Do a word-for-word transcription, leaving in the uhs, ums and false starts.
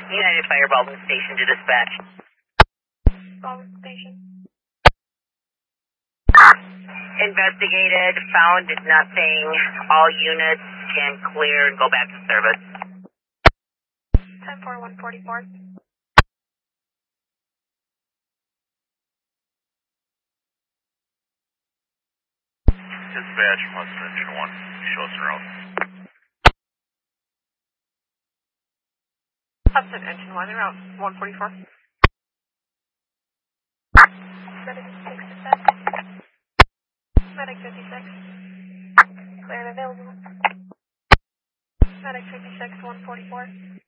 United Fire Baldwin Station to dispatch. Baldwin Station. Investigated, found nothing. All units can clear and go back to service. ten four one forty-four. Dispatch, Hudson Engine one. Show us around. Hudson Engine one, around one forty-four. Medic sixty-six. Medic fifty-six. Clear and available. Medic fifty-six, one forty-four.